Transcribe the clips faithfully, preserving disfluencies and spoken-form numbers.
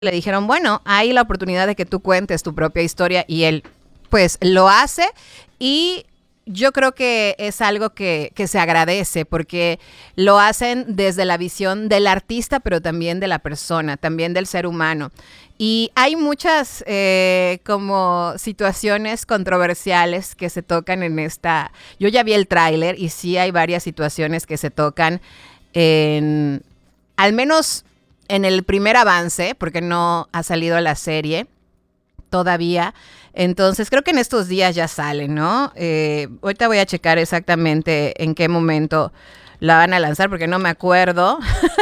le dijeron, bueno, hay la oportunidad de que tú cuentes tu propia historia y él pues lo hace y yo creo que es algo que, que se agradece porque lo hacen desde la visión del artista, pero también de la persona, también del ser humano. Y hay muchas eh, como situaciones controversiales que se tocan en esta... Yo ya vi el tráiler y sí hay varias situaciones que se tocan en... Al menos en el primer avance, porque no ha salido la serie todavía. Entonces, creo que en estos días ya sale, ¿no? Eh, ahorita voy a checar exactamente en qué momento la van a lanzar, porque no me acuerdo.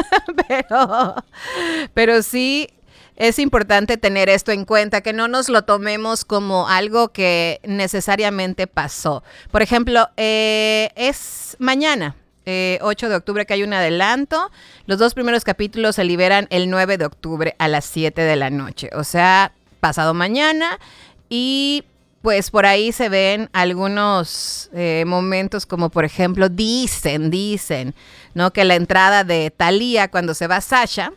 pero, pero sí es importante tener esto en cuenta, que no nos lo tomemos como algo que necesariamente pasó. Por ejemplo, eh, es mañana. Eh, ocho de octubre que hay un adelanto. Los dos primeros capítulos se liberan el nueve de octubre a las siete de la noche. O sea, pasado mañana. Y pues por ahí se ven algunos eh, momentos como por ejemplo, dicen, dicen, ¿no? Que la entrada de Thalía cuando se va Sasha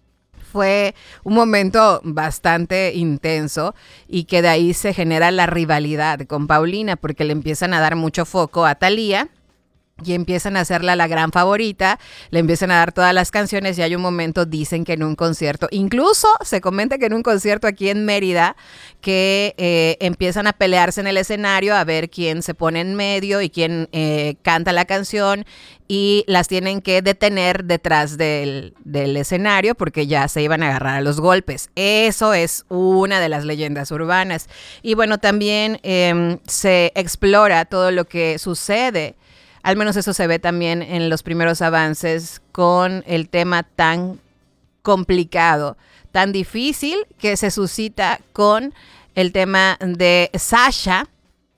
fue un momento bastante intenso y que de ahí se genera la rivalidad con Paulina porque le empiezan a dar mucho foco a Thalía. Y empiezan a hacerla la gran favorita, le empiezan a dar todas las canciones y hay un momento, dicen que en un concierto, incluso se comenta que en un concierto aquí en Mérida, que eh, empiezan a pelearse en el escenario a ver quién se pone en medio y quién eh, canta la canción y las tienen que detener detrás del, del escenario porque ya se iban a agarrar a los golpes. Eso es una de las leyendas urbanas. Y bueno, también eh, se explora todo lo que sucede. Al menos eso se ve también en los primeros avances con el tema tan complicado, tan difícil que se suscita con el tema de Sasha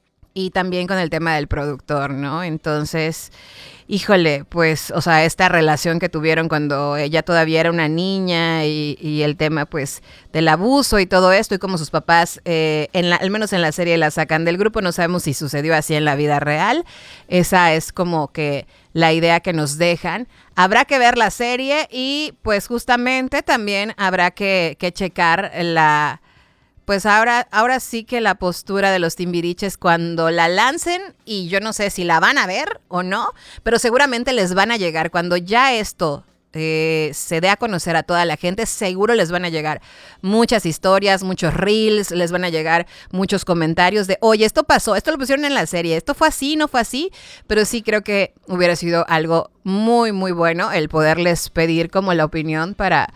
y también con el tema del productor, ¿no? Entonces, híjole, pues, o sea, esta relación que tuvieron cuando ella todavía era una niña y, y el tema, pues, del abuso y todo esto y como sus papás, eh, en la, al menos en la serie la sacan del grupo, no sabemos si sucedió así en la vida real. Esa es como que la idea que nos dejan. Habrá que ver la serie y, pues, justamente también habrá que, que checar la... Pues ahora, ahora sí que la postura de los Timbiriches cuando la lancen, y yo no sé si la van a ver o no, pero seguramente les van a llegar. Cuando ya esto eh, se dé a conocer a toda la gente, seguro les van a llegar muchas historias, muchos reels, les van a llegar muchos comentarios de, oye, esto pasó, esto lo pusieron en la serie, esto fue así, no fue así, pero sí creo que hubiera sido algo muy, muy bueno el poderles pedir como la opinión para,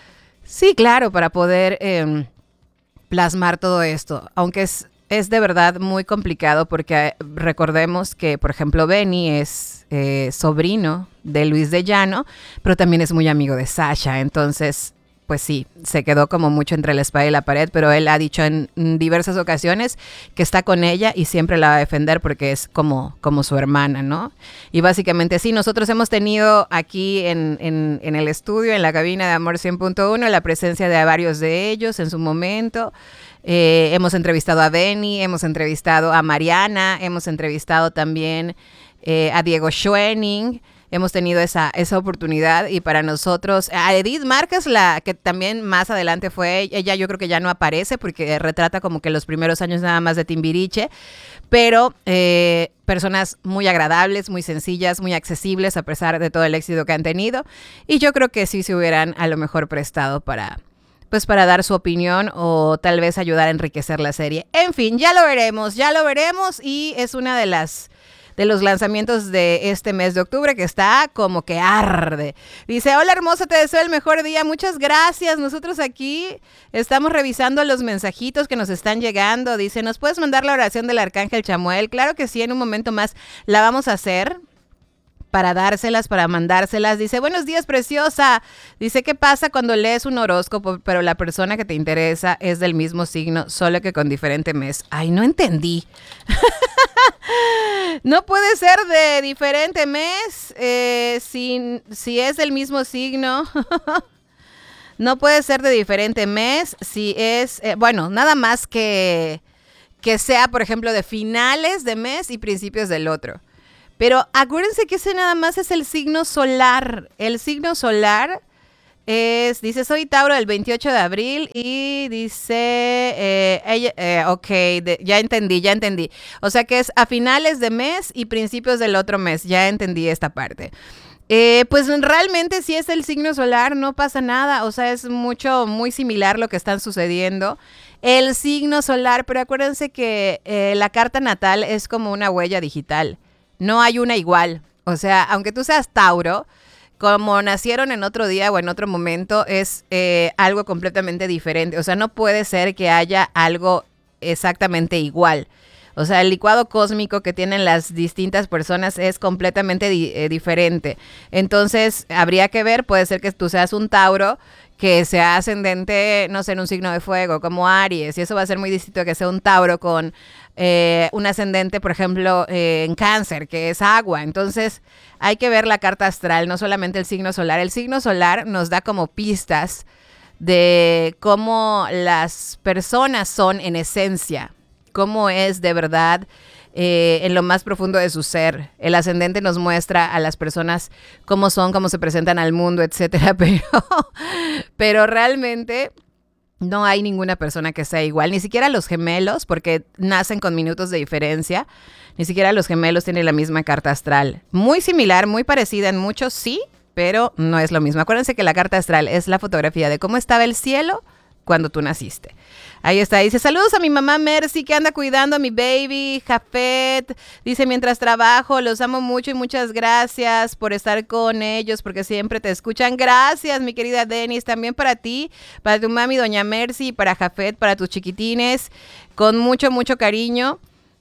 sí, claro, para poder... Eh, plasmar todo esto, aunque es, es de verdad muy complicado porque recordemos que, por ejemplo, Benny es eh, sobrino de Luis de Llano, pero también es muy amigo de Sasha, entonces, pues sí, se quedó como mucho entre la espada y la pared, pero él ha dicho en diversas ocasiones que está con ella y siempre la va a defender porque es como, como su hermana, ¿no? Y básicamente sí, nosotros hemos tenido aquí en, en, en el estudio, en la cabina de Amor cien punto uno, la presencia de varios de ellos en su momento. Eh, hemos entrevistado a Benny, hemos entrevistado a Mariana, hemos entrevistado también eh, a Diego Schwenning. Hemos tenido esa, esa oportunidad y para nosotros, a Edith Márquez, la que también más adelante fue, ella yo creo que ya no aparece porque retrata como que los primeros años nada más de Timbiriche, pero eh, personas muy agradables, muy sencillas, muy accesibles a pesar de todo el éxito que han tenido y yo creo que sí se hubieran a lo mejor prestado para... pues para dar su opinión o tal vez ayudar a enriquecer la serie. En fin, ya lo veremos, ya lo veremos y es una de las... de los lanzamientos de este mes de octubre que está como que arde. Dice, hola hermosa, te deseo el mejor día. Muchas gracias. Nosotros aquí estamos revisando los mensajitos que nos están llegando. Dice, ¿nos puedes mandar la oración del Arcángel Chamuel? Claro que sí, en un momento más la vamos a hacer para dárselas, para mandárselas. Dice, buenos días, preciosa. Dice, ¿qué pasa cuando lees un horóscopo, pero la persona que te interesa es del mismo signo, solo que con diferente mes? Ay, no entendí. No puede ser de diferente mes eh, si, si es del mismo signo. No puede ser de diferente mes si es, eh, bueno, nada más que, que sea, por ejemplo, de finales de mes y principios del otro. Pero acuérdense que ese nada más es el signo solar. El signo solar es, dice, soy Tauro del veintiocho de abril y dice, eh, ella, eh, ok, de, ya entendí, ya entendí. O sea que es a finales de mes y principios del otro mes, ya entendí esta parte. Eh, pues realmente si es el signo solar no pasa nada, o sea, es mucho, muy similar lo que están sucediendo. El signo solar, pero acuérdense que eh, la carta natal es como una huella digital, no hay una igual. O sea, aunque tú seas Tauro, como nacieron en otro día o en otro momento, es eh, algo completamente diferente. O sea, no puede ser que haya algo exactamente igual. O sea, el licuado cósmico que tienen las distintas personas es completamente di- eh, diferente. Entonces, habría que ver, puede ser que tú seas un Tauro que sea ascendente, no sé, en un signo de fuego, como Aries, y eso va a ser muy distinto a que sea un Tauro con eh, un ascendente, por ejemplo, eh, en Cáncer, que es agua. Entonces, hay que ver la carta astral, no solamente el signo solar. El signo solar nos da como pistas de cómo las personas son en esencia, cómo es de verdad eh, en lo más profundo de su ser. El ascendente nos muestra a las personas cómo son, cómo se presentan al mundo, etcétera. Pero, pero realmente no hay ninguna persona que sea igual, ni siquiera los gemelos, porque nacen con minutos de diferencia. Ni siquiera los gemelos tienen la misma carta astral. Muy similar, muy parecida en muchos, sí, pero no es lo mismo. Acuérdense que la carta astral es la fotografía de cómo estaba el cielo cuando tú naciste. Ahí está, dice, saludos a mi mamá Mercy que anda cuidando a mi baby, Jafet. Dice, mientras trabajo, los amo mucho y muchas gracias por estar con ellos, porque siempre te escuchan. Gracias, mi querida Denis, también para ti, para tu mami, doña Mercy, para Jafet, para tus chiquitines, con mucho, mucho cariño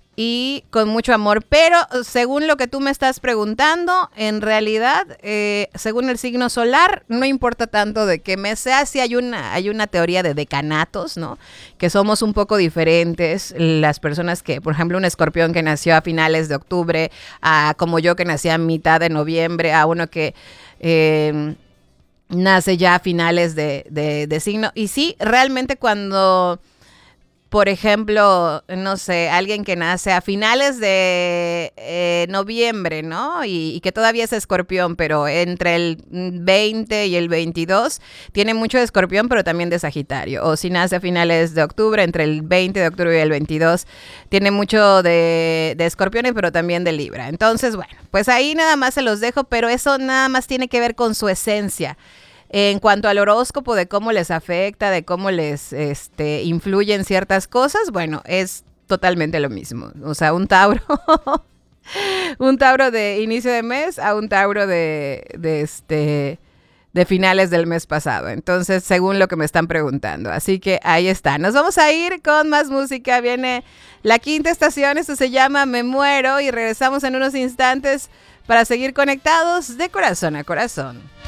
y con mucho amor. Pero según lo que tú me estás preguntando, en realidad, eh, según el signo solar, no importa tanto de qué mes sea. Sí hay una, hay una teoría de decanatos, ¿no? Que somos un poco diferentes. Las personas que, por ejemplo, un escorpión que nació a finales de octubre, a como yo que nací a mitad de noviembre, a uno que eh, nace ya a finales de, de, de signo. Y sí, realmente cuando... Por ejemplo, no sé, alguien que nace a finales de eh, noviembre, ¿no? Y, y que todavía es escorpión, pero entre el veinte y el veintidós tiene mucho de escorpión, pero también de Sagitario. O si nace a finales de octubre, entre el veinte de octubre y el veintidós, tiene mucho de, de escorpiones, pero también de Libra. Entonces, bueno, pues ahí nada más se los dejo, pero eso nada más tiene que ver con su esencia. En cuanto al horóscopo, de cómo les afecta, de cómo les este, influyen ciertas cosas, bueno, es totalmente lo mismo. O sea, un Tauro, un Tauro de inicio de mes a un Tauro de, de, este, de finales del mes pasado. Entonces, según lo que me están preguntando. Así que ahí está. Nos vamos a ir con más música. Viene la quinta estación, esto se llama Me Muero y regresamos en unos instantes para seguir conectados de corazón a corazón.